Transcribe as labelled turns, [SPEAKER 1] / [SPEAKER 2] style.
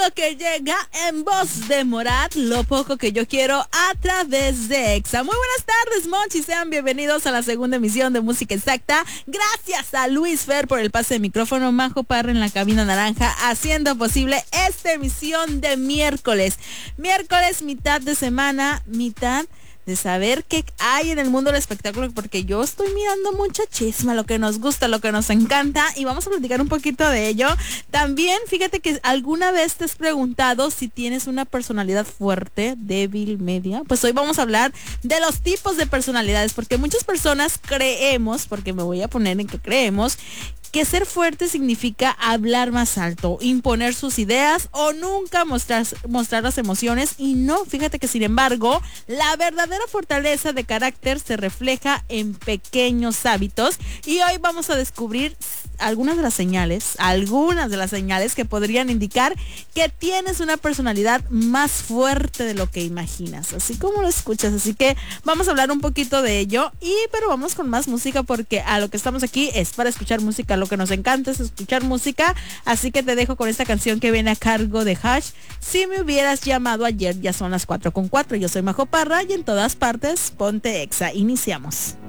[SPEAKER 1] Algo que llega en voz de Morat, lo poco que yo quiero a través de Exa. Muy buenas tardes, Monchi, sean bienvenidos a la segunda emisión de Música Exacta. Gracias a Luis Fer por el pase de micrófono, Majo Parra en la cabina naranja, haciendo posible esta emisión de miércoles. Miércoles, mitad de semana, mitad de saber qué hay en el mundo del espectáculo, porque yo estoy mirando mucha chisma, lo que nos gusta, lo que nos encanta, y vamos a platicar un poquito de ello. También, fíjate que alguna vez te has preguntado si tienes una personalidad fuerte, débil, media. Pues hoy vamos a hablar de los tipos de personalidades, porque muchas personas creemos, porque me voy a poner en que creemos, que ser fuerte significa hablar más alto, imponer sus ideas o nunca mostrar las emociones. Y no, fíjate que sin embargo, la verdadera fortaleza de carácter se refleja en pequeños hábitos. Y hoy vamos a descubrir algunas de las señales que podrían indicar que tienes una personalidad más fuerte de lo que imaginas, así como lo escuchas. Así que vamos a hablar un poquito de ello, pero vamos con más música, porque a lo que estamos aquí es para escuchar música. Lo que nos encanta es escuchar música, así que te dejo con esta canción que viene a cargo de Hash. Si me hubieras llamado ayer. Ya son las 4:04. Yo soy Majo Parra y en todas partes ponte Exa. Iniciamos.